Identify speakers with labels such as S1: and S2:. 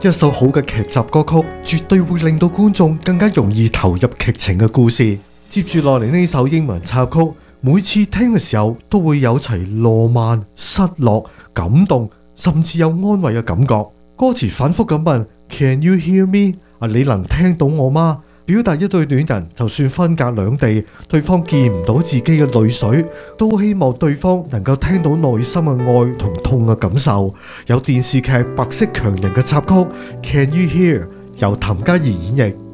S1: 一首好嘅劇集歌曲絕對會令到觀眾更加容易投入劇情嘅故事。接住落嚟呢首英文插曲，每次聽嘅時候都會有齊浪漫、失落、感動，甚至有安慰嘅感覺。歌詞反覆咁問 Can you hear me？ 你能聽到我嗎？表達一對戀人就算分隔兩地，對方見唔到自己嘅淚水，都希望對方能夠聽到內心嘅愛同痛嘅感受。有電視劇白色強人嘅插曲 Can you hear？ 由譚嘉儀演繹。